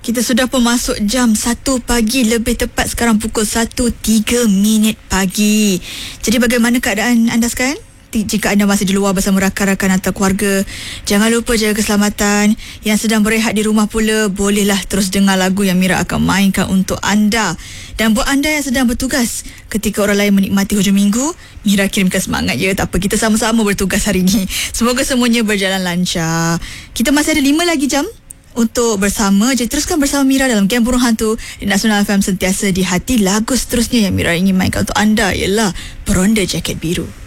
Kita sudah pun masuk jam 1 pagi, lebih tepat sekarang pukul 1.03 pagi. Jadi bagaimana keadaan anda sekarang? Jika anda masih di luar bersama rakan-rakan atau keluarga, jangan lupa jaga keselamatan. Yang sedang berehat di rumah pula, bolehlah terus dengar lagu yang Mira akan mainkan untuk anda. Dan buat anda yang sedang bertugas, ketika orang lain menikmati hujung minggu, Mira kirimkan semangat je. Tak apa, kita sama-sama bertugas hari ini. Semoga semuanya berjalan lancar. Kita masih ada 5 lagi jam untuk bersama. Jadi teruskan bersama Mira dalam Game Burung Hantu di Nasional FM, sentiasa di hati. Lagu seterusnya yang Mira ingin mainkan untuk anda ialah Peronda Jaket Biru.